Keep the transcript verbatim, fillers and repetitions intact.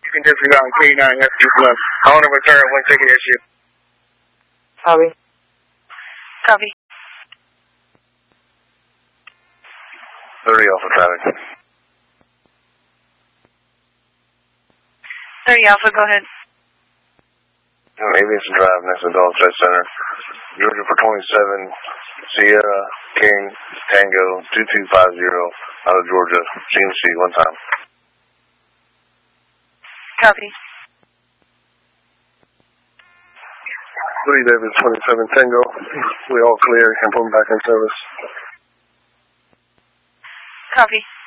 you can disregard on K nine, that's just left. I want to return one ticket that shit. Copy. Copy. thirty Alpha traffic. thirty Alpha, go ahead. Aviation Drive next to Dulles Trade Center. Georgia for twenty-seven, Sierra King Tango two two five zero out of Georgia, G M C, one time. Copy. Lee Davis twenty-seven Tango. We all clear and put them back in service. Copy.